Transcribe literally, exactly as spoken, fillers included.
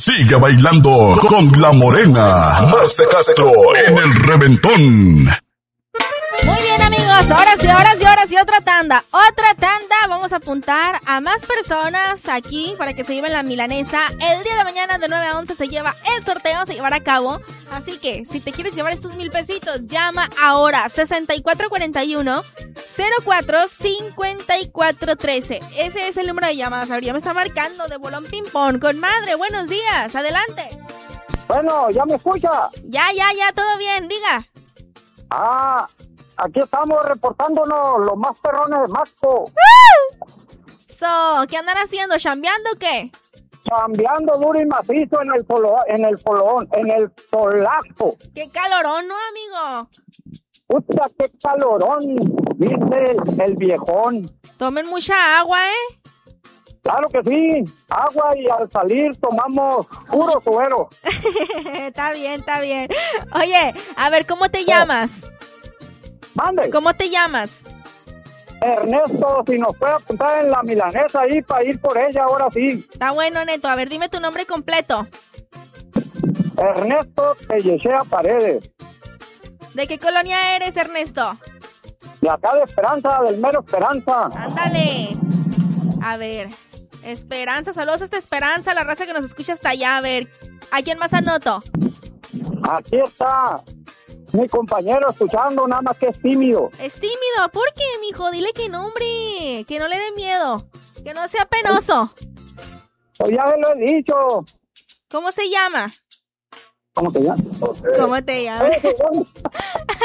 Sigue bailando con la morena Marce Castro en el reventón. Muy bien, amigos, ahora sí, ahora sí, ahora sí, otra tanda, otra tanda, vamos a apuntar a más personas aquí para que se lleven la milanesa. El día de mañana de nueve a once se lleva el sorteo, se llevará a cabo, así que si te quieres llevar estos mil pesitos, llama ahora, sesenta y cuatro cuarenta y uno, cero cuatro cincuenta y cuatro trece, ese es el número de llamadas. A ver, ya me está marcando de bolón ping pong, con madre, buenos días, adelante. Bueno, ¿ya me escucha? Ya, ya, ya, todo bien, diga. Ah... Aquí estamos reportándonos los más perrones de Masco. So, ¿qué andan haciendo? ¿Chambeando o qué? Chambeando duro y macizo en el polo, en el polón, en el solazo. ¡Qué calorón, no, amigo! ¡Puta, qué calorón! Dice el viejón. Tomen mucha agua, ¿eh? Claro que sí, agua, y al salir tomamos puro suero. Está bien, está bien. Oye, a ver, ¿cómo te llamas? Mande. ¿Cómo te llamas? Ernesto, si nos puede apuntar en la milanesa ahí para ir por ella, ahora sí. Está bueno, Neto. A ver, dime tu nombre completo. Ernesto Tellechea Paredes. ¿De qué colonia eres, Ernesto? De acá de Esperanza, del mero Esperanza. Ándale. A ver, Esperanza, saludos hasta Esperanza, la raza que nos escucha hasta allá. A ver, ¿a quién más anoto? Aquí está mi compañero escuchando, nada más que es tímido. Es tímido, ¿por qué, mijo? Dile que no, hombre, que no le dé miedo, que no sea penoso. Pues ya se lo he dicho. ¿Cómo se llama? ¿Cómo te llamas? ¿Cómo te llamas?